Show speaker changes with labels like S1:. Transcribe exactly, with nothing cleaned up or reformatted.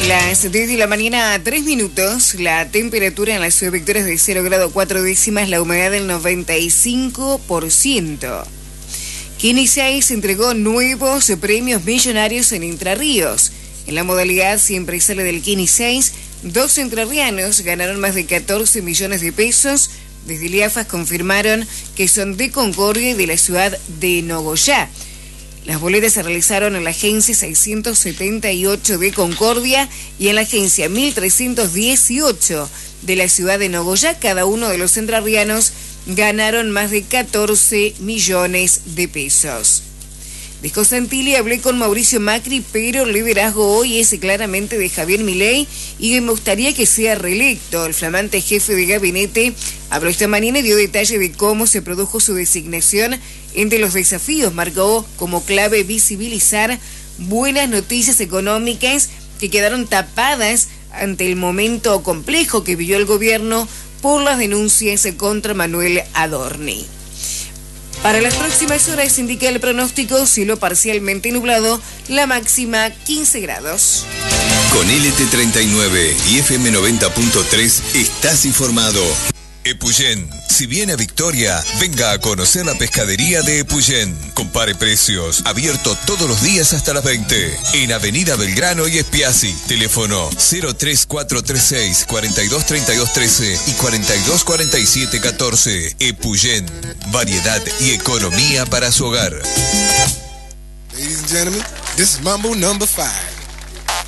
S1: Las diez de la mañana a tres minutos, la temperatura en la ciudad de Victoria es de cero grado cuatro décimas, la humedad del noventa y cinco por ciento. Kini seis entregó nuevos premios millonarios en Entre Ríos. En la modalidad siempre sale del Kini seis, dos entrerrianos ganaron más de catorce millones de pesos. Desde el I A F A S confirmaron que son de Concordia y de la ciudad de Nogoyá. Las boletas se realizaron en la agencia seiscientos setenta y ocho de Concordia y en la agencia mil trescientos dieciocho de la ciudad de Nogoyá. Cada uno de los entrerrianos ganaron más de catorce millones de pesos. Dijo Santilli, hablé con Mauricio Macri, pero el liderazgo hoy es claramente de Javier Milei y me gustaría que sea reelecto. El flamante jefe de gabinete habló esta mañana y dio detalle de cómo se produjo su designación. Entre los desafíos marcó como clave visibilizar buenas noticias económicas que quedaron tapadas ante el momento complejo que vivió el gobierno por las denuncias contra Manuel Adorni. Para las próximas horas indica el pronóstico cielo parcialmente nublado, la máxima quince grados.
S2: Con L T treinta y nueve y F M noventa punto tres estás informado. Epuyén, si viene a Victoria, venga a conocer la pescadería de Epuyén. Compare precios, abierto todos los días hasta las veinte. En Avenida Belgrano y Espiazzi. Teléfono cero tres cuatro tres seis, cuatro dos tres dos uno tres y cuatro dos cuatro siete uno cuatro. Epuyén, variedad y economía para su hogar.
S3: Ladies and gentlemen, this is Mambo number five.